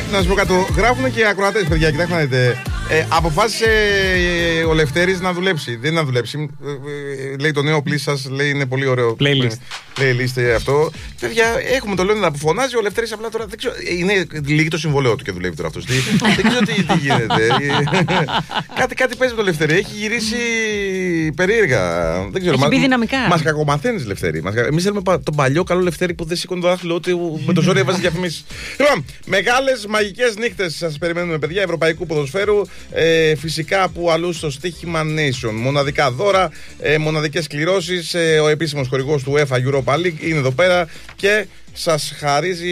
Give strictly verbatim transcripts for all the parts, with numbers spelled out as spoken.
Να σου πω κάτι, γράφουν και οι ακροατές, παιδιά, κοιτάξτε να δείτε. Ε, αποφάσισε ε, ο Λευτέρης να δουλέψει. Δεν είναι να δουλέψει. Ε, ε, λέει το νέο πλήσ σας, λέει είναι πολύ ωραίο. Playlist. Playlist ε, αυτό. Παιδιά, έχουμε το Λεωνίδα που φωνάζει. Ο Λευτέρης απλά τώρα δεν ξέρω. Είναι λίγη το συμβολέο του και δουλεύει τώρα αυτός. Δεν ξέρω τι, τι γίνεται. κάτι, κάτι παίζει με το Λευτέρη. Έχει γυρίσει περίεργα. Δεν ξέρω. Έχει μπει δυναμικά. Μας κακομαθαίνεις, Λευτέρη. Εμείς θέλουμε τον παλιό καλό Λευτέρη που δεν σήκωνε το δάχτυλο ότι με το ζόρι έβαζε διαφημίσεις. Λοιπόν, μεγάλες μαγικές νύχτες σας περιμένουμε, παιδιά, ευρωπαϊκού ποδοσφαίρου. Ε, φυσικά από αλλού στο στοίχημα Nation. Μοναδικά δώρα, ε, μοναδικές κληρώσεις. Ε, ο επίσημος χορηγός του UEFA Europa League είναι εδώ πέρα και σας χαρίζει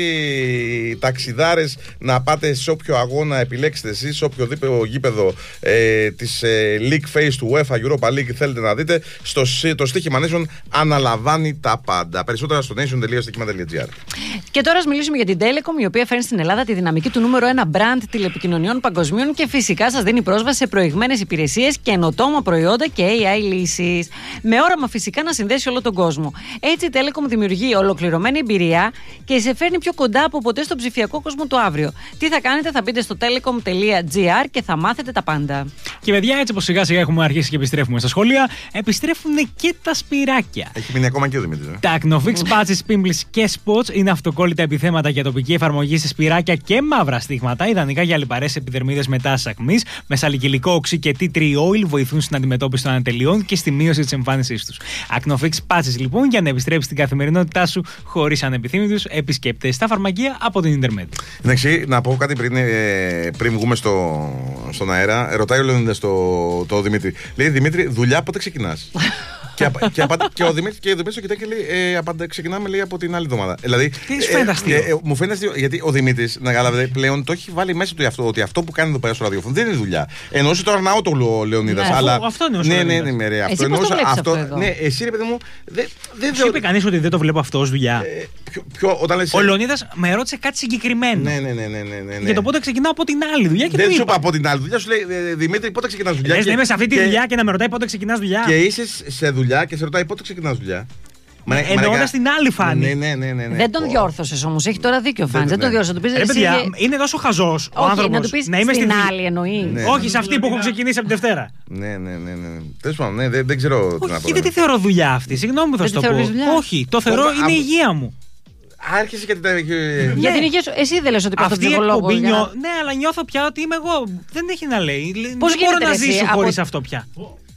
ταξιδάρες να πάτε σε όποιο αγώνα επιλέξετε εσείς, σε οποιοδήποτε γήπεδο ε, της ε, League Phase του UEFA Europa League θέλετε να δείτε. Στο, το στοίχημα Nation αναλαμβάνει τα πάντα. Περισσότερα στο nation τελεία στοίχημα τελεία τζι άρ. Και τώρα ας μιλήσουμε για την Telecom, η οποία φέρνει στην Ελλάδα τη δυναμική του νούμερο ένα brand τηλεπικοινωνιών παγκοσμίων και φυσικά σας δίνει πρόσβαση σε προηγμένες υπηρεσίες, καινοτόμα προϊόντα και έι άι λύσεις. Με όραμα φυσικά να συνδέσει όλο τον κόσμο. Έτσι η Telecom δημιουργεί ολοκληρωμένη εμπειρία και σε φέρνει πιο κοντά από ποτέ στον ψηφιακό κόσμο του αύριο. Τι θα κάνετε, θα μπείτε στο telecom τελεία τζι άρ και θα μάθετε τα πάντα. Και παιδιά, έτσι όπως σιγά σιγά έχουμε αρχίσει και επιστρέφουμε στα σχολεία, επιστρέφουν και τα σπυράκια. Έχει μείνει ακόμα και ο Δημήτρης. Ε? Τα Acnofix Patches, Pimples και Spots είναι αυτοκόλλητα επιθέματα για τοπική εφαρμογή σε σπυράκια και μαύρα στίγματα, ιδανικά για λιπαρές επιδερμίδες μετάσης ακμής, με σαλικυλικό οξύ και tea tree oil βοηθούν στην αντιμετώπιση των ανατελειών και στη μείωση της εμφάνισής τους. Acnofix Patches λοιπόν, για να επιστρέψεις στην καθημερινότητά σου χωρίς ανεπιθύμητους επισκέπτες στα φαρμακεία από την Ιντερνετ. Εντάξει, να πω κάτι πριν, ε, πριν βγούμε στο, στον αέρα. Ρωτάει ο Λεωνίδας το, το Δημήτρη. Λέει, Δημήτρη, δουλειά πότε ξεκινάς? και, και, απα, και ο Δημήτρης και ο Δημήτρης κοιτάει και λέει, ε, απαντα, ξεκινάμε λέει, από την άλλη εβδομάδα. Δηλαδή, τι σου φαίνεται αστείο? Ε, ε, μου φαίνεται αστείο, γιατί ο Δημήτρης, να καταλαβαίνετε, πλέον το έχει βάλει μέσα του αυτό, ότι αυτό που κάνει εδώ πέρα στο ραδιόφωνο δεν είναι δουλειά. Εννοούσε το Αρναό το Λεωνίδας. Ναι, αλλά, αυτό είναι ναι, ναι, ναι, ναι, ναι, αυτό εννοούσα. Αυτό, αυτό ναι, εσύ ρε παιδί μου. Δεν δε, δε, είπε κανείς ότι δεν το βλέπω αυτό ως δουλειά? Ε, ποιο, ποιο, όταν λες, ο Λεωνίδας με ρώτησε κάτι συγκεκριμένο. Ναι, ναι, ναι, ναι, ναι, ναι. Για το πότε ξεκινάω από την άλλη δουλειά και δεν δεν σου είπα από την άλλη δουλειά. Σου λέει Δημήτρη, πότε ξεκινάς δουλειά? Λες να είμαι σε αυτή τη δουλειά και να με ρωτάει πότε ξεκινάς δουλειά. Και είσαι σε δουλειά και σε ρωτάει πότε ξεκινάς δουλειά. Εννοώντας την άλλη Φάνη. Ναι, ναι, ναι, ναι, ναι. Δεν τον διόρθωσες όμως, έχει τώρα δίκιο Φάνη. Δεν τον διόρθωσες. Ρε παιδιά, είναι τόσο χαζός ο άνθρωπος. Να είμαι στην άλλη εννοεί. Όχι, σε αυτή που έχω ξεκινήσει από τη Δευτέρα. Ναι, ναι, ναι. Τέλος πάντων, δεν ξέρω τι να πω. Όχι, δεν τη θεωρώ δουλειά αυτή. Συγγνώμη που θα σου το πω. Όχι, το θεωρώ είναι η υγεία μου. Άρχισε και την. Για την υγεία σου, εσύ δεν λες ότι πας στον ψυχολόγο? Για... Ναι, αλλά νιώθω πια ότι είμαι εγώ. Δεν έχει να λέει. Πώς δεν μπορώ να ζήσω χωρίς αυτό πια.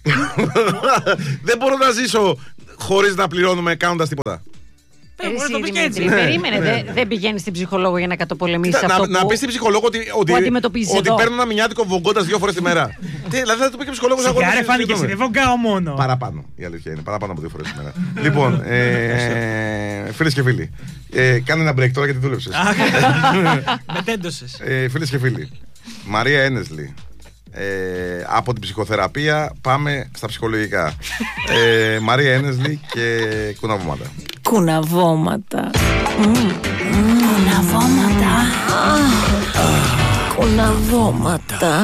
Δεν μπορώ να ζήσω χωρίς να πληρώνουμε κάνοντας τίποτα. Εσύ, Δημήτρη, περίμενε, δεν δε πηγαίνεις στην ψυχολόγο για να καταπολεμήσεις αυτό. Να, να πεις στην ψυχολόγο ότι, ότι, ότι παίρνω ένα μηνιάτικο βογκώντας δύο φορές τη μέρα. Τι, δηλαδή θα του πει και ψυχολόγος αγώνα. Άρα φάνηκε εσύ, δεν βογκάω μόνο. Παραπάνω, η αλήθεια είναι, παραπάνω από δύο φορές τη μέρα. Λοιπόν, ε, φίλες και φίλοι, ε, κάνε ένα break τώρα γιατί δούλεψες. Μετέντωσες. ε, Φίλες και φίλοι, Μαρία Ένεσλι. Ε, από την ψυχοθεραπεία πάμε στα ψυχολογικά. ε, Μαρία Ένεσλι και κουναβώματα. Κουναβώματα. Mm. Κουναβώματα. Κουναβώματα.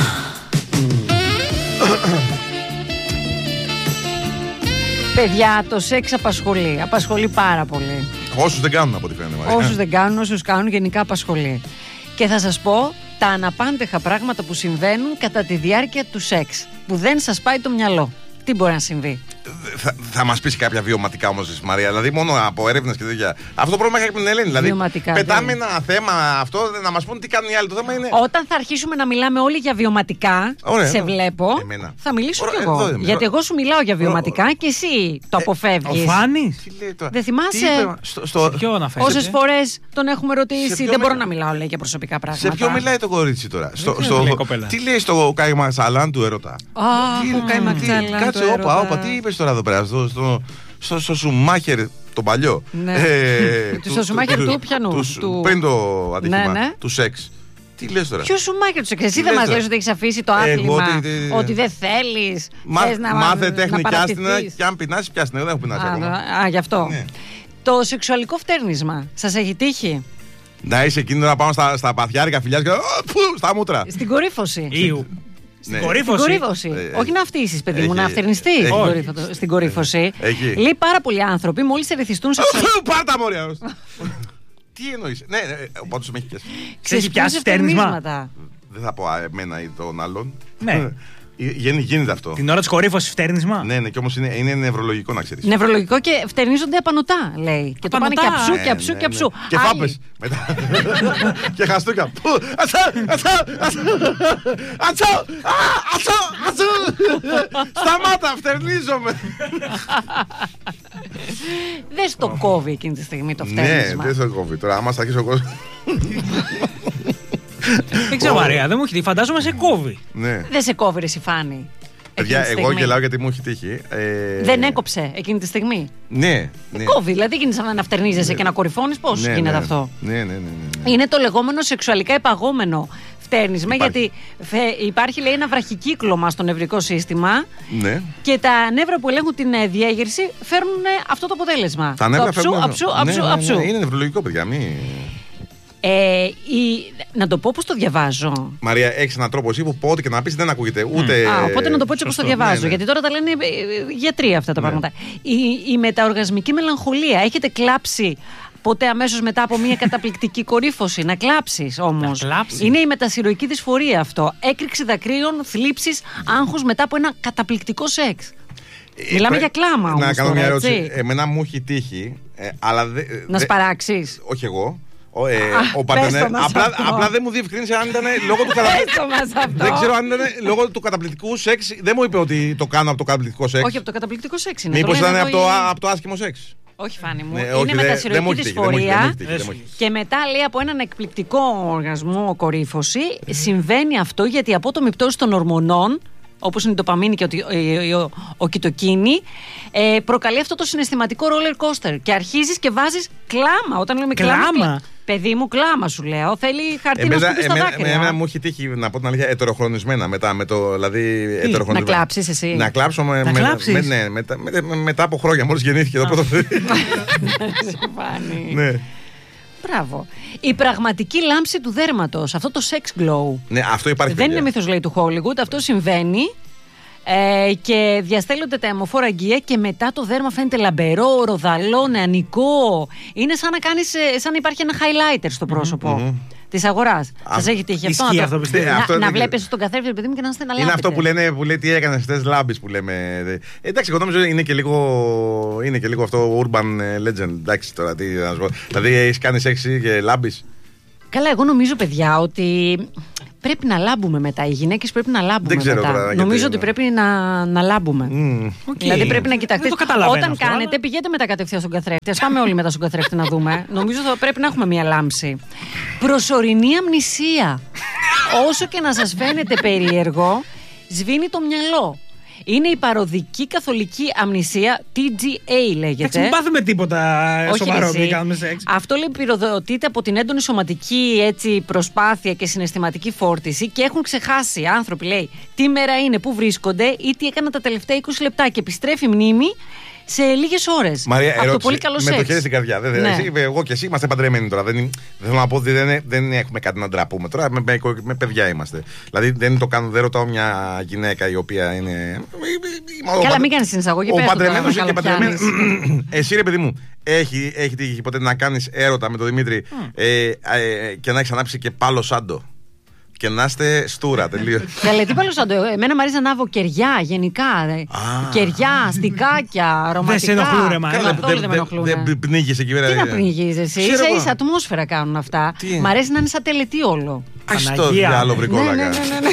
Παιδιά, το σεξ απασχολεί. Απασχολεί πάρα πολύ. Όσους δεν κάνουν από ό,τι φαίνεται, Μαρία. Όσους δεν κάνουν, όσους κάνουν, γενικά απασχολεί. Και θα σας πω τα αναπάντεχα πράγματα που συμβαίνουν κατά τη διάρκεια του σεξ, που δεν σας πάει το μυαλό. Τι μπορεί να συμβεί? Θα, θα μας πεις κάποια βιωματικά όμως, Μαρία, δηλαδή μόνο από έρευνες και τέτοια. Αυτό το πρόβλημα έχει με την Ελένη. Δηλαδή, βιωματικά, πετάμε ναι. ένα θέμα αυτό, να μας πούν τι κάνουν οι άλλοι. Το θέμα είναι. Όταν θα αρχίσουμε να μιλάμε όλοι για βιωματικά, ωραία, σε βλέπω, εμένα. θα μιλήσω ωραία, κι εγώ. εδώ, γιατί εγώ σου μιλάω για βιωματικά και εσύ το αποφεύγεις. Ο Φάνης. Δεν θυμάσαι? Στο, στο... Όσες φορές τον έχουμε ρωτήσει, δεν μπορώ να μιλάω λέει, για προσωπικά πράγματα. Σε ποιο μιλάει το κορίτσι τώρα? Στο, στο, τι λέει στο Κάιμα Σαλάν του ερώτα? Α, το Κάιμα Σαλάν. Κάτσε, όπα, όπα, τι είπες τώρα εδώ πέρα? Στο, στο, στο, στο Σουμάχερ τον παλιό. Ναι. Ε, του, στο Σουμάχερ του πιανού. Του, πριν το ατύχημα, ναι, ναι. του σεξ. Τι λες τώρα? Ποιο Σουμάχερ του σεξ? Εσύ δεν μας λες ότι έχεις αφήσει το άθλημα, εγώ, τι, τι, τι, ότι δεν θέλεις. Μα, να, μάθε τέχνη να κι άστινα και αν πεινάσεις πιάστηνα. Εγώ δεν έχω πεινάσει ακόμα. Α, γι' αυτό. Ναι. Το σεξουαλικό φτέρνισμα σας έχει τύχει? Να είσαι εκείνο να πάμε στα, στα παθιάρικα φιλιά και στα μούτρα. Στην κορύφωση. Ήου. Στην ναι. κορύφωση. Στην κορύφωση. Ε, Όχι να φτύσεις, παιδί έχει, μου, να φτερνιστείς στην κορύφωση. Έχει. Λέει πάρα πολλοί άνθρωποι μόλις ερεθιστούν σε. Πάρτα μόρια. Τι εννοείς? Ναι, ναι, οπότε με έχει πιάσει. Έχει πιάσει φτέρνισμα. Δεν θα πω εμένα ή τον άλλον. Ναι. Γίνεται αυτό. Την ώρα της κορύφωσης φτέρνισμα. Ναι, ναι, και όμως είναι, είναι νευρολογικό να ξέρεις. Νευρολογικό και φτερνίζονται απανωτά, λέει. Και το πάνε και αψού και αψού και αψού. Και φάπες. Μετά. Και χαστούκια. Ατσά, ατσά, ατσά, ατσά, ατσά. Σταμάτα, φτερνίζομαι. Δεν στο κόβει εκείνη τη στιγμή το φτέρνισμα. Ναι, δεν στο κόβει. Τώρα, άμα στα αρχίσει ο κόσμος. Δεν ξέρω, Μαρία, δεν μου έχει τύχει. Φαντάζομαι σε κόβει. Ναι. Δεν σε κόβει, ρε Φάνη. Παιδιά, εγώ γελάω γιατί μου έχει τύχει. Ε... Δεν έκοψε εκείνη τη στιγμή. Ναι. ναι. Κόβει, δηλαδή γίνεται σαν να φτερνίζεσαι ναι. και να κορυφώνεις. Πώς ναι, γίνεται ναι. αυτό. Ναι, ναι, ναι, ναι, ναι. Είναι το λεγόμενο σεξουαλικά επαγόμενο φτέρνισμα, γιατί υπάρχει, λέει, ένα βραχικύκλωμα στο νευρικό σύστημα. Ναι. Και τα νεύρα που ελέγχουν την διέγερση φέρνουν αυτό το αποτέλεσμα. Τα νεύρα το αψού, φέρνουν... αψού, ναι, αψού, ναι, ναι, αψού. ναι. Είναι νευρολογικό, παιδιά. Μη... Ε, η... Να το πω πώς το διαβάζω. Μαρία, έχεις έναν τρόπο εσύ που πω ό,τι και να πεις δεν ακούγεται ούτε. Α, οπότε να το πω έτσι όπως το διαβάζω. Ναι, ναι. Γιατί τώρα τα λένε γιατροί αυτά τα ναι. πράγματα. Η, η μεταοργασμική μελαγχολία. Έχετε κλάψει ποτέ αμέσως μετά από μια καταπληκτική κορύφωση? Να κλάψεις όμως. Να κλάψεις. Είναι η μετασυρωική δυσφορία αυτό. Έκρηξη δακρύων, θλίψεις, άγχους μετά από ένα καταπληκτικό σεξ. Ε, Μιλάμε ε, για κλάμα όμως. Να κάνω τώρα, μια ερώτηση. Έτσι. Εμένα μου έχει τύχει. Ε, αλλά δε, να δε, σπαράξεις. Όχι εγώ. Ο, ε, ο παρτενέρ. Απλά, απλά δεν μου διευκρίνησε αν ήταν λόγω του καταπληκτικού. Δεν ξέρω αν ήταν λόγω του καταπληκτικού σεξ. Δεν μου είπε ότι το κάνω από το καταπληκτικό σεξ. Όχι, από το καταπληκτικό σεξ είναι. Μήπως ήταν από το, η... από το άσχημο σεξ. Όχι, Φάνη μου. Ναι, είναι όχι, μετασυρωική δυσφορία. Δε, και μετά, λέει, από έναν εκπληκτικό οργασμό κορύφωση, συμβαίνει αυτό γιατί απότομη πτώση των ορμονών, όπως είναι η ντοπαμίνη και ο οκιτοκίνη, ε, προκαλεί αυτό το συναισθηματικό roller coaster. Και αρχίζεις και βάζεις κλάμα. Όταν λέμε κλάμα. κλάμα. Παιδί μου, κλάμα σου λέω. Θέλει χαρτί εμένα, να σκουπίσει τα δάκρυα. Εμένα μου έχει τύχει, να πω την αλήθεια, ετεροχρονισμένα μετά. Με το, δηλαδή, να κλάψεις εσύ. Να κλάψω με, να με, κλάψεις. με, ναι, μετά, με, με, μετά από χρόνια, μόλις γεννήθηκε το πρώτο παιδί. Ναι. Μπράβο. Η πραγματική λάμψη του δέρματος, αυτό το sex glow. Ναι, αυτό υπάρχει. Δεν είναι μύθος, λέει, του Hollywood, αυτό συμβαίνει. Ε, και διαστέλλονται τα αιμοφόρα και μετά το δέρμα φαίνεται λαμπερό, ροδαλό, νεανικό. Είναι σαν να, κάνεις, σαν να υπάρχει ένα highlighter στο πρόσωπο mm-hmm. της αγοράς. Σας έχει τύχει αυτό? Ισχύει να, αυτό, το, να, αυτό να βλέπεις στον καθρέφτη, παιδί μου, και να είστε να λάμπετε. Είναι αυτό που λένε, που λέει τι έκανες χτες, λάμπεις που λέμε. Ε, εντάξει, εγώ νόμιζα είναι και λίγο, είναι και λίγο αυτό urban legend. Εντάξει, τώρα τι να σου πω. Δηλαδή έχεις κάνει σεξ και λάμπεις? Καλά, εγώ νομίζω, παιδιά, ότι πρέπει να λάμπουμε μετά. Οι γυναίκες πρέπει να λάμπουμε μετά. Τώρα, νομίζω γιατί, ότι πρέπει να, να λάμπουμε. Mm. Okay. Δηλαδή πρέπει να κοιτάξετε. Όταν αυτό, κάνετε, αλλά... πηγαίνετε μετά κατευθείαν στον καθρέφτη. Ας πάμε όλοι μετά στον καθρέφτη να δούμε. Νομίζω ότι πρέπει να έχουμε μία λάμψη. Προσωρινή αμνησία. Όσο και να σας φαίνεται περίεργο, σβήνει το μυαλό. Είναι η παροδική καθολική αμνησία, τι τζι έι λέγεται. Εντάξει, μην πάθουμε τίποτα σοβαρό που κάνουμε σεξ. Αυτό, λέει, πυροδοτείται από την έντονη σωματική, έτσι, προσπάθεια και συναισθηματική φόρτιση και έχουν ξεχάσει άνθρωποι, λέει, τι μέρα είναι, πού βρίσκονται ή τι έκαναν τα τελευταία είκοσι λεπτά και επιστρέφει η μνήμη σε λίγες ώρες. Μαρία, αυτό ερώτηση, πολύ καλό με σεξ. το χέρι στην καρδιά. Δεν, ναι. εσύ, εγώ και εσύ είμαστε παντρεμένοι τώρα. Δεν, δεν θέλω να πω ότι δεν, δεν έχουμε κάτι να ντραπούμε. Τώρα με, με, με παιδιά είμαστε. Δηλαδή δεν το κάνω, δεν ρωτάω μια γυναίκα η οποία είναι. Καλά, μην κάνεις συνεισαγωγή. Ο παντρεμένος και παντρεμένη. Εσύ, ρε παιδί μου, έχει, έχει τύχει ποτέ να κάνεις έρωτα με τον Δημήτρη mm. ε, ε, και να έχεις ανάψει και πάλο σάντο? Και να είστε στούρα τελείω. Καλέ, τι παλωσάντο. Εμένα μου αρέσει να ανάβω κεριά γενικά. Κεριά, αστικάκια, ρομαντικά. Δεν σε ενοχλούν, ρε Μαρία. Καθόλου δεν με ενοχλούν. Δεν πνίγεις εκεί πέρα. Τι να πνίγεις εσύ? Ίσα ίσα ατμόσφαιρα κάνουν αυτά. Μ' αρέσει να είναι σαν τελετή όλο. Ας το διάλογο βρικόλακα. Ναι, ναι, ναι.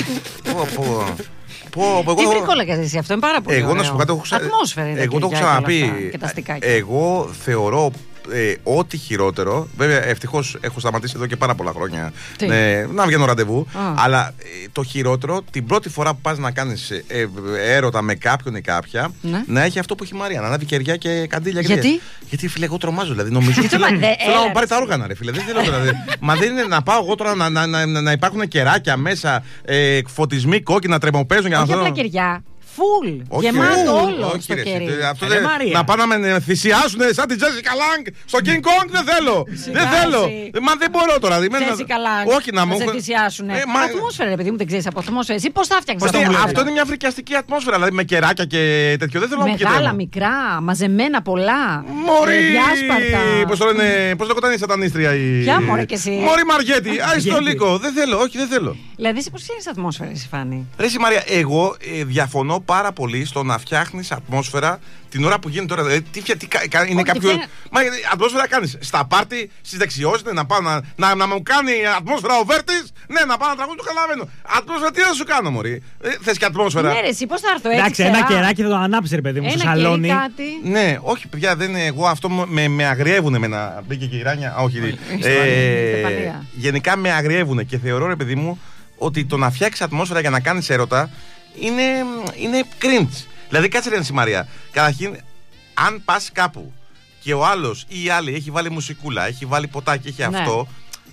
Τι βρικόλακας εσύ, αυτό είναι πάρα πολύ ωραίο. Εγώ να σου πω κάτι. Ατμόσφαιρα είναι. Εγώ το έχω ξαναπεί. Εγώ θεωρώ Ε, ό,τι χειρότερο. Βέβαια, ευτυχώς έχω σταματήσει εδώ και πάρα πολλά χρόνια ε, να βγαίνω ραντεβού. Ah. Αλλά ε, το χειρότερο, την πρώτη φορά που πας να κάνεις ε, ε, έρωτα με κάποιον ή κάποια, ναι. να έχει αυτό που έχει η Μαρία. Να ανάβει κεριά και καντήλια. Γιατί? Γιατί, γιατί φίλε, εγώ τρομάζω. Δηλαδή, νομίζω ότι θέλω, θέλω να μου πάρει τα όργανα, ρε φίλε. Δεν θέλω δηλαδή. Μα δεν είναι να πάω εγώ τώρα να, να, να, να υπάρχουν κεράκια μέσα, ε, φωτισμοί κόκκινα τρεμοπαίζουν για να όχι απλά κεριά. Φουλ. Γεμάτο όλο όχι, στο ρε, κερί. εσύ, αυτό Ε, δεν- Μαρία. να πάνε να με θυσιάσουν σαν την Τζέσικα Λάγκ στο King Kong, δεν θέλω. Δεν θέλω. εσύ. Μα δεν μπορώ τώρα. δηλαδή, Ξέρεις καλά. Όχι να μου. σε θυσιάσουν. Ε, μα- Ατμόσφαιρα, ρε παιδί μου, δεν ξέρει από ατμόσφαιρα. Εσύ πώ θα φτιάξει Αυτή- το βλέπετε. Αυτό είναι μια φρικιαστική ατμόσφαιρα. Δηλαδή με κεράκια και τέτοιο. Δεν θέλω να μου Μεγάλα, μικρά, μαζεμένα πολλά. Μωρή! ε, Διάσπαρτα. Πώς το λένε, πώς λέγονταν η σατανίστρια η. Ποια, μωρέ, και εσύ? Μωρή Μαργέτη. Α, στο Γιατί? λύκο. Δεν θέλω, όχι, δεν θέλω. Δηλαδή, εσύ πώ ξέρει ατμόσφαιρα, εσύ Φάνη. Ρε εσύ, Μαρία, εγώ ε, διαφωνώ πάρα πολύ στο να φτιάχνει ατμόσφαιρα την ώρα που γίνει τώρα. Δηλαδή, τι, φια- τι, κα- κα- είναι Όχι, κάποιο. φτιάχνει- Μα ε, ατμόσφαιρα κάνει στα πάρτι, στι δεξιότητε, να πάω να, να, να μου κάνει ατμόσφαιρα ο Βέρτη. Ναι, να πάω να τραγουδήσω, το καταλαβαίνω. Ατμόσφαιρα, τι θα σου κάνω, Μωρή. Ε, Θε και ατμόσφαιρα. Ναι, ρε, εσύ πώ θα έρθω έτσι. Εντάξει, ένα ξερά. κεράκι θα το ανάψει, ρε παιδί μου, στο Ένα κερί, σαλόνι. κάτι. Ναι, όχι, παιδιά, δεν είναι. Εγώ αυτό μου- με, με αγριεύουνε με να. Μπήκε και η Ράνια. Α, όχι. Στεφανία, Στεφανία. γενικά με αγριεύουνε και θεωρώ, ρε παιδί μου, ότι το να φτιάξει ατμόσφαιρα για να κάνει έρωτα είναι, είναι cringe. Δηλαδή, κάτσε ρε εσύ, Μαρία. Καταρχήν, αν πα κάπου και ο άλλο ή η άλλη έχει βάλει μουσικούλα, έχει βάλει ποτάκι, έχει Ναι. αυτό.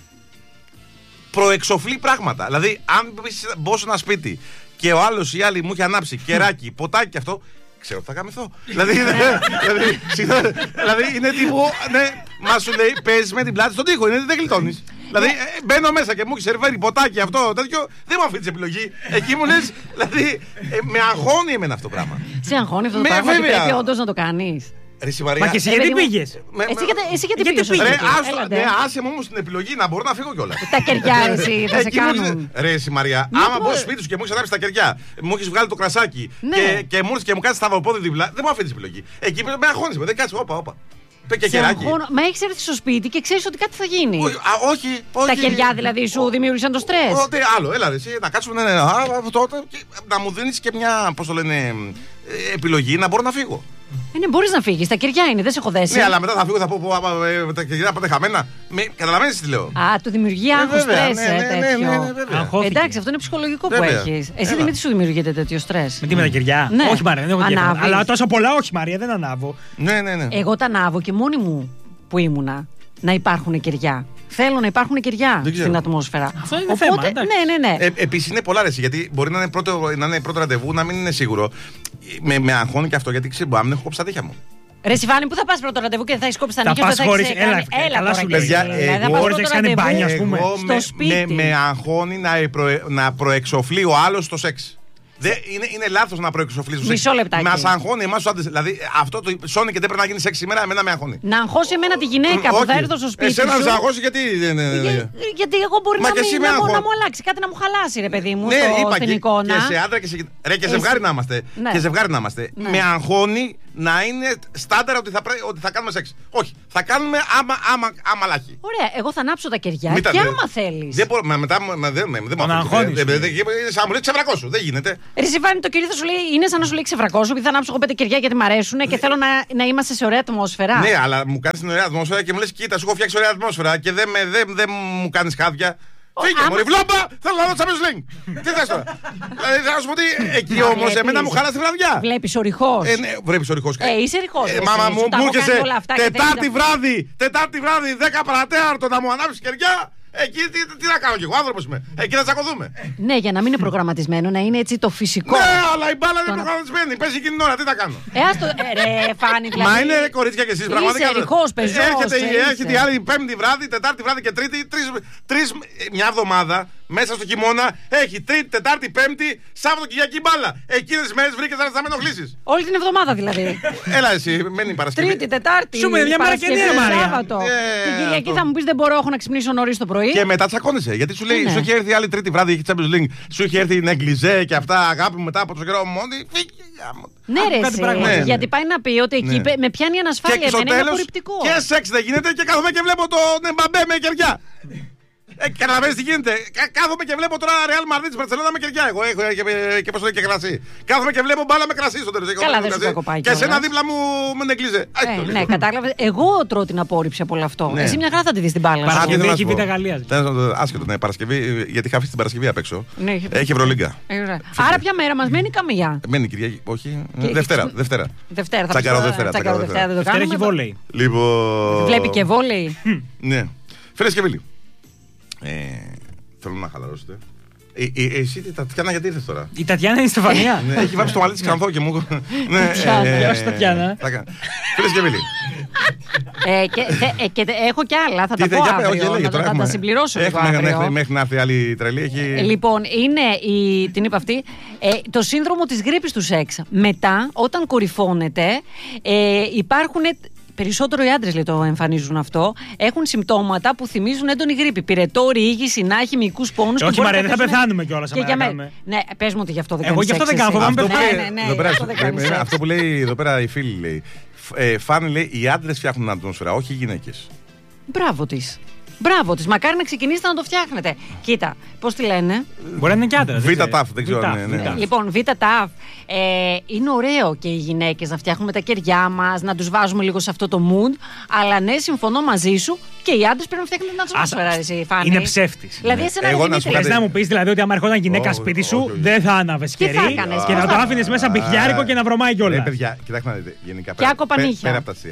Προεξοφλεί πράγματα. Δηλαδή, αν μπεις- μπω σε ένα σπίτι και ο άλλο ή η άλλη μου έχει ανάψει κεράκι, ποτάκι και αυτό, ξέρω ότι θα γαμηθώ. δηλαδή, δηλαδή, συγγνώμη, δηλαδή, είναι τύπου. Ναι, μα σου λέει, παίζει με την πλάτη στον τοίχο, είναι, δεν γλιτώνει. Δηλαδή, ε, μπαίνω μέσα και μου έχει σερβέρει ποτάκι αυτό, τέτοιο, δεν μου αφήνει επιλογή. Εκεί μου λε, δηλαδή, ε, με αγχώνει εμένα αυτό το πράγμα. Σε αγχώνει αυτό το Με, πράγμα. Και βέβαια. πρέπει όντω να το κάνει. Ρε εσύ, Μαρία, Μα και εσύ Ε, γιατί παιδί μου, πήγε. με- Εσύ με- γιατί, εσύ γιατί, Γιατί πήγες, πήγες? Ρε, εκεί? άστο, Έλατε. ναι, άσε μου όμως την επιλογή να μπορώ να φύγω κιόλα. Τα κεριά, εσύ, θα σε Εκεί μου κάνουν. έχεις- Ρε εσύ, Μαρία, Μη άμα πω- μπω στο σπίτι σου και μου έχει ανάψει τα κεριά, μου έχει βγάλει το κρασάκι Ναι. και, και μου έρθει και μου κάνει σταυροπόδι διπλά, δεν μου αφήνει επιλογή. Εκεί με αγχώνει, δεν κάτσε, όπα, όπα. Πέ και Σε κεράκι. αγχώνω. Μα έχει έρθει στο σπίτι και ξέρει ότι κάτι θα γίνει. Όχι, α, όχι, όχι. Τα κεριά δηλαδή σου δημιούργησαν το στρε. Ό,τι άλλο, έλα ρε, εσύ να κάτσουμε ναι, ναι, α, αυτό, και να μου δίνει και μια, πώς το λένε, ε, επιλογή να μπορώ να φύγω. Ε, ναι, μπορεί να φύγει. Τα κεριά είναι, δεν σε έχω δέσει. Ναι, αλλά μετά θα φύγω, θα πω, πω, πω, ε, τα κεριά πάνε χαμένα. Καταλαβαίνει τι λέω. Α, του δημιουργεί άγχο βέβαια, στρε. ναι, ναι, ναι, ναι, ναι, βέβαια. Αγχώθηκε. Εντάξει, αυτό είναι ψυχολογικό που Βέβαια. έχει. Εσύ Έλα. δεν τι σου δημιουργείται τέτοιο στρε. Με τι με τα κεριά. Ναι. Όχι, Μαρία, δεν έχω κεριά. Ανάβεις. Αλλά τόσο πολλά, όχι, Μαρία, δεν ανάβω. Ναι, ναι, ναι. Εγώ τα ανάβω και μόνη μου που ήμουνα να υπάρχουν κεριά. Θέλω να υπάρχουν κεριά Δεν ξέρω. στην ατμόσφαιρα. Αυτό είναι Οπότε, θέμα, εντάξει. ναι, ναι, ναι. Ε, Επίση είναι πολλά ρε, εσύ, γιατί μπορεί να είναι, πρώτο, να είναι πρώτο ραντεβού, να μην είναι σίγουρο. Με, με αγχώνει και αυτό, γιατί ξέρω, μπορεί να μην έχω κόψει τα δίχια μου. Ρε Σιβάνη, πού θα πα πρώτο ραντεβού και θα έχει κόψει τα Θα νύχια σου, πας δεν θα χωρίς- έχεις κάνει. έλα, Έλα καλά τώρα σου κι λέω. εσύ, Παιδιά, δηλαδή, θα εγώ- πας μπορείς πρώτο να έχεις κάνει ραντεβού. μπάνια, ας πούμε. Εγώ Στο με, σπίτι. με, με αγχώνει να, προε, να προεξοφλεί ο άλλο το σεξ. Δεν, είναι είναι λάθο να προεξοφλεί το σεξ. Μισό λεπτάκι. Μα αγχώνει εμά του άντρε. Δηλαδή αυτό το σώνει και δεν πρέπει να γίνει σεξ σήμερα, εμένα με αγχώνει. Να αγχώσει εμένα τη γυναίκα που θα Όχι. έρθω στο σπίτι Εσένα σου. να σε αγχώσει γιατί. δεν- δεν- δεν- Για- γιατί εγώ μπορεί Μα να, και εσύ μην, με να, μου, αγχώνει. να μου αλλάξει κάτι, να μου χαλάσει, ρε παιδί μου, Ναι, στο, είπα στην και, εικόνα. και σε άντρα και σε. Ρε, και Εσύ- ζευγάρι να είμαστε. Ναι. Και ζευγάρι να είμαστε. Ναι. Με αγχώνει να είναι στάνταρ ότι θα, πρέ- ότι θα κάνουμε σεξ. Όχι. Θα κάνουμε άμα, άμα, άμα λάχι. Ωραία, εγώ θα ανάψω τα κεριά Μην τα- και δεν- άμα θέλει. Δεν μπορώ. Μα μετά μου- μα δεν με- δεν μου Τον αφήνει. αγχώνεις. Δεν- δεν- δεν- Είναι σαν να μου λέει ξεβρακό σου. Δεν γίνεται. Ρε Σιβάνη, το κερί θα σου λέει, είναι σαν να σου λέει ξεφρακό σου, επειδή θα ανάψω εγώ πέντε κεριά γιατί μ' αρέσουν και θέλω να, να είμαστε σε ωραία ατμόσφαιρα. Ναι, αλλά μου κάνει την ωραία ατμόσφαιρα και μου λε: Κοίτα, σου έχω φτιάξει ωραία ατμόσφαιρα και δεν με- δεν- δεν μου κάνει χάδια. Φύγε, άμα- μωρή βλόμπα! Θέλω να δω Champions League! Τι θες τώρα? Δηλαδή, θα σου πω τι, εκεί όμω βλέπεις. εμένα μου χάλασε τη βραδιά. Βλέπει ο ρηχό. Ε, ναι, βλέπει ο ρηχό. Ε, είσαι ρηχός, εσύ, Μάμα σου μου, τα μου έχω έρχεσαι κάνει όλα αυτά και Τετάρτη δεν- βράδυ, Τετάρτη βράδυ, δέκα παρατέταρτο να μου ανάψει κεριά. Εκεί τι, τι να κάνω κι εγώ, άνθρωπο είμαι. Εκεί θα τσακωθούμε. Ναι, για να μην είναι προγραμματισμένο, να είναι έτσι το φυσικό. Ναι, αλλά η μπάλα είναι Τον- προγραμματισμένη. Πες εκείνη την ώρα, τι θα κάνω. Ε, άστο, ε, ρε, Φάνη, δηλαδή. Μα είναι ρε, κορίτσια και εσεί πραγματικά. Είσαι ρηχός, πεζός, Έρχεται, η- είσαι. έρχεται η άλλη Πέμπτη βράδυ, Τετάρτη βράδυ και Τρίτη. Τρεις, τρεις, μια εβδομάδα μέσα στο χειμώνα έχει Τρίτη, Τετάρτη, Πέμπτη, Σάββατο Κυριακή μπάλα. Εκείνε τι μέρε βρήκε να με ενοχλήσει. Όλη την εβδομάδα δηλαδή. Έλα εσύ, μένει η Παρασκευή. Τρίτη, Τετάρτη. Σου με, μια μέρα και Παρασκευή, μία, Μαρία. Σάββατο. Ε, Την Κυριακή αυτό. θα μου πει δεν μπορώ, έχω να ξυπνήσω νωρί το πρωί. Και μετά τσακώνεσαι. Γιατί σου λέει, Ναι. σου έχει έρθει η άλλη Τρίτη βράδυ, έχει Champions League, σου έχει έρθει η Νεγκλιζέ και αυτά, αγάπη μου μετά από το καιρό μόνη. Φύγε. γάμο. Ναι, Άκου ρε, κάτι εσύ, πράγμα. Ναι, ναι. γιατί πάει να πει ότι εκεί Ναι. πε- με πιάνει ανασφάλεια. Και στο Εμένα είναι τέλος απορριπτικό. και σεξ δεν γίνεται και κάθομαι και βλέπω τον Εμπαμπέ με κεριά. Ε, καταλαβαίνεις τι γίνεται. Κα- Κάθομαι και βλέπω τώρα Real Madrid Barcelona με κεριά. Εγώ έχω και, και πώς το λέει και κρασί. Κάθομαι και βλέπω μπάλα με κρασί στο τέλος. Έχω Καλά, με δεν σου κρασί. κακοπάει Και σε ένα κιόλας. δίπλα μου με νεγκλίζε. Ε, ναι, κατάλαβε. Εγώ τρώω την απόρριψη από όλο αυτό. Ναι. Εσύ μια χαρά θα τη δει την μπάλα. σου. Παρασκευή να έχει σου πω. Β' Γαλλίας. Τέλος, άσχετο, ναι, Παρασκευή, γιατί είχα αφήσει την Παρασκευή απ' έξω. Ναι, έχει- Έχει Ευρωλίγκα. Ε, ωραία. Άρα ποια μέρα μα μένει καμία. Μένει Κυριακή, όχι. Και- Δευτέρα, και- Δευτέρα. Δευτέρα θα Τσακαρό πεις, Δευτέρα, τσακαρό τσακαρό Δευτέρα, δεν το Δευτέρα έχει κάνουμε. βόλεϊ. Λοιπόν. Βλέπει και βόλεϊ. Ναι. Φίλες και φίλοι. Ε, θέλω να χαλαρώσετε. Εσύ η Τατιάνα γιατί ήρθες τώρα? Η Τατιάνα είναι στη Στεφανία. Έχει βάψει το μαλλί της Ξανθό και μου. Ποιος Τατιάνα? Φίλες και φίλοι. Και έχω κι άλλα, θα τα πω αύριο. Θα τα συμπληρώσω λίγο αύριο. Μέχρι να έρθει άλλη τρελή. Λοιπόν, είναι την είπα αυτή, το σύνδρομο της γρίπης του σεξ. Μετά, όταν κορυφώνεται, υπάρχουν. Περισσότερο οι άντρες το εμφανίζουν αυτό. Έχουν συμπτώματα που θυμίζουν έντονη γρίπη. Πυρετό, ρίγη, συνάχη, μυϊκούς πόνους. Ε, όχι, Μαρία, δεν θα πεθάνουμε κιόλας. Και για μένα. Ναι, πες μου ότι γι' αυτό δεν κάνεις. Εγώ γι' αυτό δεν κάνω. Αυτό που λέει εδώ πέρα η φίλη λέει. Φάνη λέει οι άντρες φτιάχνουν την ατμόσφαιρα, όχι οι γυναίκες. Μπράβο της. Μπράβο της. Μακάρι να ξεκινήσετε να το φτιάχνετε. Κοίτα, πώς τη λένε. Μπορεί να είναι κι άντρα. Β' τάφ, δεν ξέρω. Λοιπόν, Β' τάφ. Ε, είναι ωραίο και οι γυναίκες να φτιάχνουμε τα κεριά μας, να τους βάζουμε λίγο σε αυτό το mood. Αλλά ναι, συμφωνώ μαζί σου και οι άντρες πρέπει να φτιάχνουν την ατμόσφαιρα, εσύ, Φάνη. Είναι ψεύτης. Δηλαδή, εσένα δεν είναι Θες να μου πεις δηλαδή ότι άμα ερχόταν γυναίκα σπίτι σου, δεν θα άναβες κερί και να το άφηνες μέσα μπιχιάρικο και να βρωμάει κιόλας. Παιδιά, κοιτάξτε να δείτε. Γενικά πέρα από τα αστεία.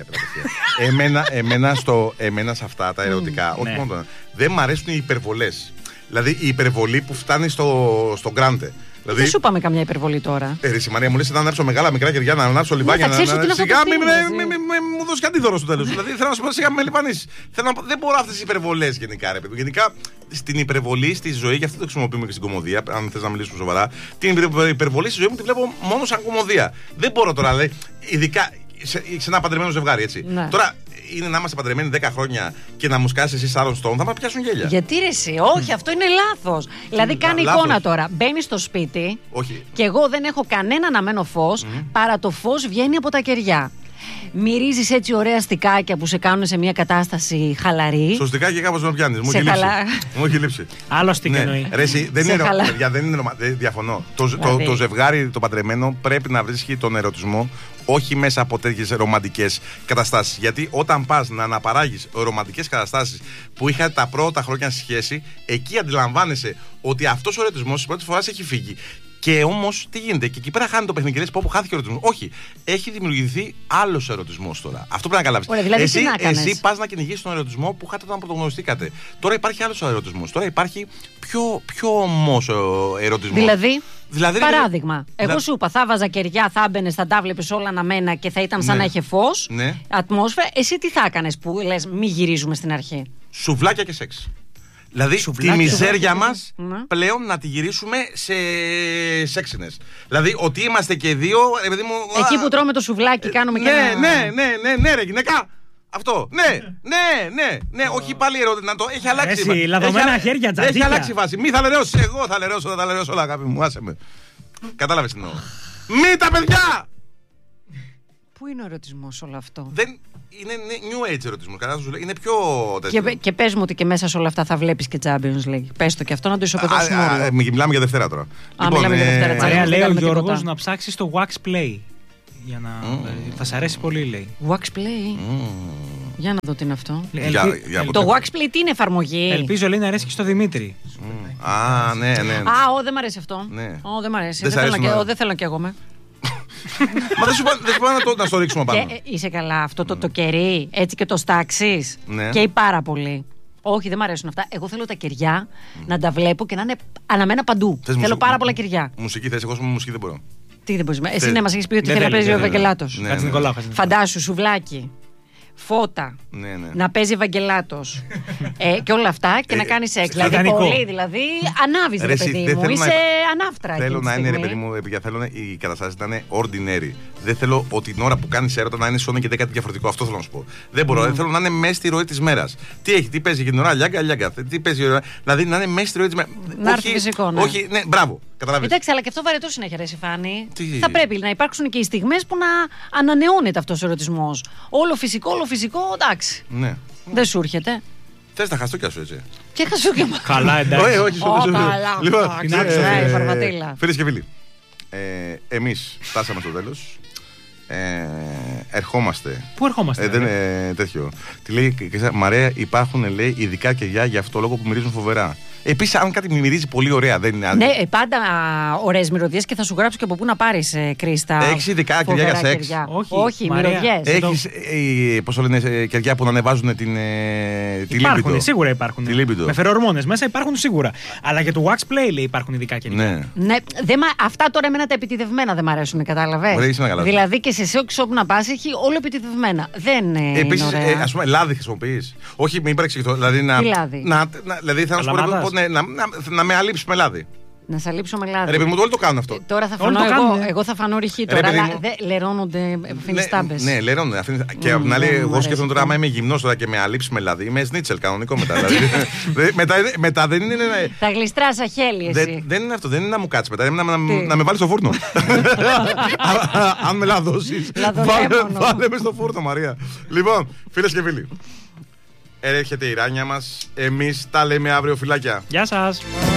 Εμένα σε αυτά τα ερωτικά, όχι μόνο. Δεν μ' αρέσουν οι υπερβολές. Δηλαδή η υπερβολή που φτάνει στο, στο γκράντε. Δηλαδή, δεν σου πάμε καμιά υπερβολή τώρα. Ε, Ρίση Μαρία, μου λες να ανάψω μεγάλα μικρά κεριά, να ανάψω λιβάνια. Ναι, να, να, να, σιγά μην μου δώσει κάτι δώρο στο τέλος. Δηλαδή θέλω να σου πω σιγά με λιπανείς. Δεν μπορώ αυτές τις υπερβολές γενικά, ρε παιδί. Γενικά στην υπερβολή στη ζωή, και αυτό το χρησιμοποιούμε και στην κωμωδία. Αν θες να μιλήσουμε σοβαρά, την υπερβολή στη ζωή μου τη βλέπω μόνο σαν κωμωδία. Δεν μπορώ τώρα, δηλαδή, ειδικά σε, σε ένα παντρεμένο ζευγάρι, έτσι. Ναι. Τώρα είναι να είμαστε παντρεμένοι δέκα χρόνια και να μου σκάσει εσύ άλλον στόν, θα μας πιάσουν γέλια. Γιατί ρε εσύ, όχι, αυτό είναι λάθος. Δηλαδή, κάνει λάθος. Εικόνα τώρα. Μπαίνει στο σπίτι όχι. Και εγώ δεν έχω κανένα αναμένο φως, mm. παρά το φως βγαίνει από τα κεριά. Μυρίζεις έτσι ωραία στικάκια που σε κάνουν σε μια κατάσταση χαλαρή. Στο στικάκι κάπως να πιάνεις. Μου έχει λείψει. Μου έχει λείψει. Άλλο στικ ναι. εννοεί. Ρε, εσύ, δεν, είναι, χαλα... παιδιά, δεν είναι ρομα... Διαφωνώ. Το, δηλαδή. το, το ζευγάρι, το παντρεμένο, πρέπει να βρίσκει τον ερωτισμό όχι μέσα από τέτοιες ρομαντικές καταστάσεις. Γιατί όταν πας να αναπαράγεις ρομαντικές καταστάσεις που είχατε τα πρώτα χρόνια σχέση, εκεί αντιλαμβάνεσαι ότι αυτός ο ερωτισμός της πρώτης φοράς έχει φύγει. Και όμως τι γίνεται, και εκεί πέρα χάνει το παιχνίδι και λες πω, χάθηκε ο ερωτισμός. Όχι, έχει δημιουργηθεί άλλος ερωτισμός τώρα. Αυτό πρέπει να καταλάβεις. Δηλαδή, εσύ εσύ πας να κυνηγήσεις τον ερωτισμό που είχατε όταν πρωτογνωριστήκατε. Τώρα υπάρχει άλλος ερωτισμός. Τώρα υπάρχει πιο, πιο ομός ερωτισμός. Δηλαδή. Δηλαδή, παράδειγμα, δηλαδή, εγώ δηλαδή, σου είπα, θα βάζα κεριά, θα έμπαινε, θα τα βλέπεις όλα αναμένα και θα ήταν σαν ναι, να είχε φως, ναι. ατμόσφαιρα. Εσύ τι θα έκανες που λες, μη γυρίζουμε στην αρχή. Σουβλάκια και σεξ. Δηλαδή σουβλάκια. Τη μιζέρια μας mm. πλέον να τη γυρίσουμε σε σεξινες. Δηλαδή ότι είμαστε και δύο. Ε, παιδί μου, εκεί α, που τρώμε το σουβλάκι, κάνουμε ναι, και ένα. Ναι, ναι, ναι, ναι, ρε γυναίκα. Αυτό. Ναι, ναι, ναι, ναι. Όχι πάλι ερώτηση. Να το έχει αλλάξει. Εσύ, λαδωμένα χέρια, τζατζίκια. Έχει αλλάξει η φάση. Μη θα λερώσει. Εγώ θα λερώσω, θα τα λερώσω όλα, αγάπη μου. Άσε με. Κατάλαβες τι εννοώ. Μη τα παιδιά! Πού είναι ο ερωτισμός όλο αυτό? Δεν. Είναι new age ερωτισμός. Είναι πιο τέτοιο. Και, και πες μου ότι και μέσα σε όλα αυτά θα βλέπεις και Champions League. Πες το και αυτό να το ισοπεδώσουμε όλο. Μιλάμε για Δευτέρα τώρα. Α, λοιπόν, μιλάμε ε, για Δευτέρα. Μαρία, λέει ο Γιώργος να ψάξεις το Wax Play. Για να. Mm. Θα σ' αρέσει πολύ, λέει. Wax Play. Mm. Για να δω τι είναι αυτό. Ελπι... Για, για το Wax Play τι είναι εφαρμογή? Ελπίζω, λέει, να αρέσει και στο Δημήτρη. Mm. Α, ναι, ναι. Α, ο, δεν μ' αρέσει αυτό. Ναι. Ο, δεν μ' αρέσει. Δεν, δεν, θέλω, να... και, ο, δεν θέλω κι εγώ με. Μα δεν σου πάω να, το, να στο ρίξουμε πάνω. Και, ε, είσαι καλά. Αυτό το, το κερί, έτσι και το στάξεις. Ναι. Καίει πάρα πολύ. Όχι, δεν μ' αρέσουν αυτά. Εγώ θέλω τα κεριά mm. να τα βλέπω και να είναι αναμένα παντού. Θες θέλω μουσική, πάρα πολλά κεριά. Μουσική θες, εγώ με μουσική δεν μπορώ. Τι δεν μπορείς. Εσύ ναι, μας έχεις πει ότι θέλει να παίζει ο Ευαγγελάτος. Φαντάσου, σουβλάκι. Φώτα. Ναι, ναι. Να παίζει Ευαγγελάτος. ε, και όλα αυτά και ε, να κάνει σεξ. Δηλαδή, πολύ, δηλαδή ανάβεις, ρε παιδί μου. Είσαι ανάφτρα. Θέλω να είναι, ρε παιδί μου, επειδή θέλω οι καταστάσεις να είναι ordinary. Δεν θέλω ότι την ώρα που κάνεις έρωτα να είναι σώνα και κάτι διαφορετικό. Αυτό θέλω να σου πω. Δεν μπορώ. Δεν θέλω να είναι μέσα στη ροή της μέρας. Τι έχει, τι παίζει για την ώρα, λιάγκα, λιάγκα. Τι παίζει, δηλαδή να είναι μέσα στη ροή της μέρας. Να έρθει φυσικό, ναι. Όχι, ναι, μπράβο. Καταλάβεις. Εντάξει, αλλά και αυτό βαρετό συνέχεια, ρε Φάνη. Θα πρέπει να υπάρξουν και οι στιγμές που να ανανεώνεται αυτός ο ερωτισμός. Όλο φυσικό, όλο φυσικό, εντάξει. Ναι. Δεν σου έρχεται. Θες τα χαστούκια σου, έτσι. Και χαστούκια μου. Καλά, εντάξει. Όχι, όχι, όχι. Καλά. Λοιπόν, η φαρματίλα. Φίλες και φίλοι, εμείς φτάσαμε στο τέλος. Ερχόμαστε. Πού ερχόμαστε? Δεν είναι τέτοιο. Τη λέει Μαρέα, υπάρχουν, λέει, ειδικά κεριά για αυτό λόγο που μυρίζουν φοβερά. Επίσης, αν κάτι μυρίζει πολύ ωραία, δεν είναι. Ναι, ε, πάντα ωραίες μυρωδιές και θα σου γράψω και από πού να πάρεις, ε, Κρίστα. Έχεις ειδικά κεριά για σεξ? Κεριά. Όχι, Όχι, Μαρία. μυρωδιές. Έχεις, ε, πώς το λένε, κεριά που να ανεβάζουν την, ε, τη Υπάρχουν, λίμπιντο. σίγουρα υπάρχουν. Τη λίμπιντο. Με φερορμόνες μέσα υπάρχουν σίγουρα. Αλλά για το wax play λέει υπάρχουν ειδικά κεριά. Ναι. Ναι, δεν μα- αυτά τώρα εμένα τα επιτηδευμένα δεν μ' αρέσουν, κατάλαβες. Ωραία, είσαι να καλά. Δηλαδή και σε σεξ όπου να πας έχει όλο επιτηδευμένα. Δεν ε, Επίσης, είναι ωραία. ε, ας πούμε, λάδι χρησιμοποιείς. Όχι, μην παρεξηγηθώ. Δηλαδή, να, Τι λάδι? να, να, δηλαδή θα σου πω Καλαμάτας. ναι, να, να, να με αλείψεις με λάδι. Να σε λείψω με λάδι. Ρε παιδί μου, το όλοι το κάνουν αυτό. Ε, Τώρα θα Όλοι φανώ το εγώ, κάνουνε. εγώ θα φανώ ρηχή Ρε, τώρα, παιδί αλλά μου. δεν λερώνονται φινιστάμπες. Ναι, ναι, λερώνουν. Αυτή- Και απ' την άλλη, δεν μου εγώ αρέσει σκέφτομαι τώρα, αυτό. άμα είμαι γυμνός τώρα και με αλείψει με λάδι, είμαι σνίτσελ κανονικό μετά. Δηλαδή, δε- μετά, μετά δεν είναι. ναι, Θα γλιστράς αχέλη Δεν, εσύ. δεν είναι αυτό, δεν είναι να μου κάτσει μετά, είναι να, να, Τι? να με βάλει στο φούρνο. Αν με λαδώσεις, βάλε, Λαδολέμονο. βάλε με στο φούρνο, Μαρία. Λοιπόν, φίλες και φίλοι, έρχεται η ράνια μας. Εμείς τα λέμε αύριο, φιλάκια. Γεια σας.